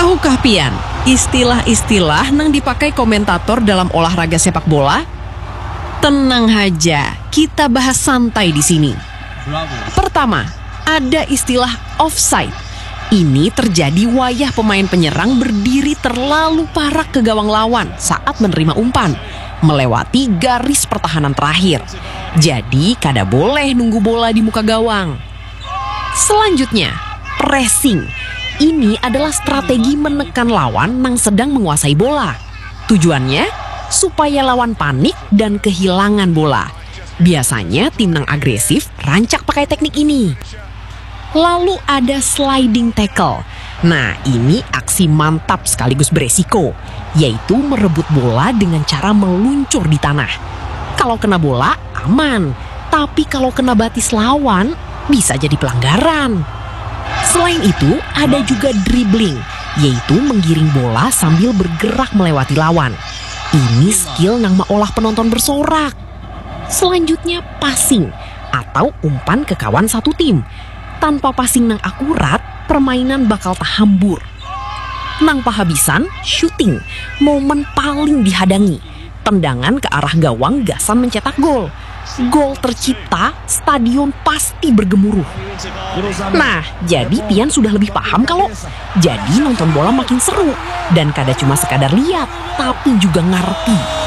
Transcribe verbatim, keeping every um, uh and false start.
Tahukah pian, istilah-istilah nang dipakai komentator dalam olahraga sepak bola? Tenang aja, kita bahas santai di sini. Pertama, ada istilah offside. Ini terjadi wayah pemain penyerang berdiri terlalu parah ke gawang lawan saat menerima umpan, melewati garis pertahanan terakhir. Jadi, kada boleh nunggu bola di muka gawang. Selanjutnya, pressing. Ini adalah strategi menekan lawan yang sedang menguasai bola. Tujuannya, supaya lawan panik dan kehilangan bola. Biasanya tim yang agresif rancak pakai teknik ini. Lalu ada sliding tackle. Nah, ini aksi mantap sekaligus beresiko, yaitu merebut bola dengan cara meluncur di tanah. Kalau kena bola, aman. Tapi kalau kena batis lawan, bisa jadi pelanggaran. Selain itu, ada juga dribbling, yaitu menggiring bola sambil bergerak melewati lawan. Ini skill yang maolah penonton bersorak. Selanjutnya passing, atau umpan ke kawan satu tim. Tanpa passing nang akurat, permainan bakal tahambur. Nang pahabisan, shooting, momen paling dihadangi. Tendangan ke arah gawang gasan mencetak gol. Gol tercipta, stadion pasti bergemuruh. Nah, jadi pian sudah lebih paham kalau jadi nonton bola makin seru. Dan kada cuma sekadar lihat, tapi juga ngerti.